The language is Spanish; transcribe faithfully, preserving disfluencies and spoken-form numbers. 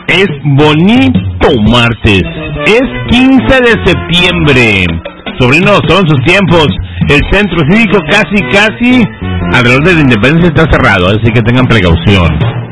Es bonito martes. Es quince de septiembre. Sobrinos, son sus tiempos. El centro cívico casi, casi alrededor de la Independencia está cerrado, así que tengan precaución.